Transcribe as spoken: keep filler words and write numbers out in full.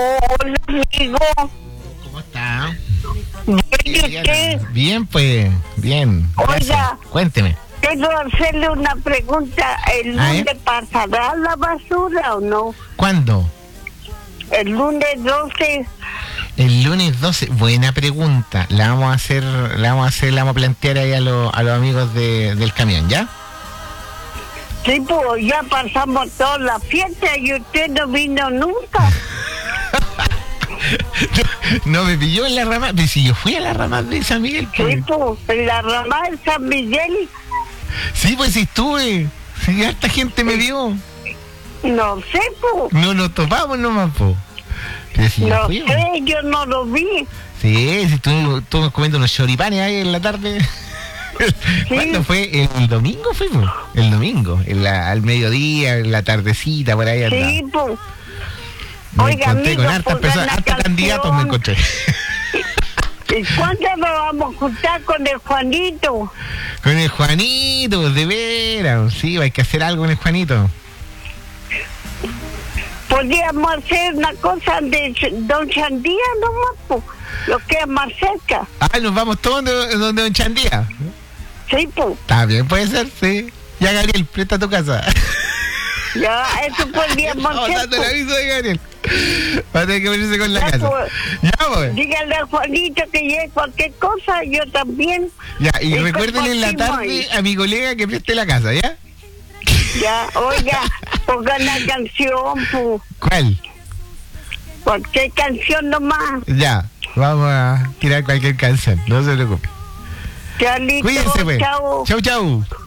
Hola, amigo. ¿Cómo está? Bien, ¿y usted? Bien, pues, bien. Gracias. Oiga. Cuénteme. Quiero hacerle una pregunta. ¿El A lunes ver. pasará la basura o no? ¿Cuándo? El lunes doce. El lunes doce. Buena pregunta. La vamos a hacer, la vamos a hacer, la vamos a plantear ahí a, los a los amigos de, del camión, ¿ya? Sí, pues ya pasamos toda la fiesta y usted no vino nunca. No me pilló en la rama. Pero si yo fui a la rama de San Miguel. Sí, Pues. pues en la rama de San Miguel. Sí, pues sí estuve. Sí, harta gente me vio. No sé, pues. No nos topamos nomás, po. Pero si yo No fui, sé, yo no lo vi. Sí, si estuvimos estuvimos comiendo unos choripanes ahí en la tarde. ¿Cuándo fue? ¿El domingo fuimos? El domingo, en la, al mediodía, en la tardecita, por ahí andaba. Sí, pues. Me Oiga, encontré amigo, con hartas pongan personas, la hartos canción. candidatos me encontré. ¿Y cuándo nos vamos a juntar con el Juanito? Con el Juanito, de veras. Sí, hay que hacer algo con el Juanito. Podríamos hacer una cosa de Don Chandía nomás, pues. Lo que es más cerca. Ah, nos vamos todos donde, donde Don Chandía. Sí, pues. También puede ser, sí. Ya, Gabriel, presta tu casa. Ya, eso podríamos Vamos hacer. dando el pues. aviso de Gabriel. Va a tener que venirse con la Ya, casa. pues. Ya, pues. Dígale a Juanito que llegue cualquier cosa, yo también. Ya, y Y recuérdenle en la compartimos tarde ahí. a mi colega que preste la casa, ¿ya? Ya, oiga, pongan la canción, pues. ¿Cuál? Cualquier canción nomás. Ya, vamos a tirar cualquier canción, no se preocupe. Ya listo, Cuídense, pues. chao. Chau, chau.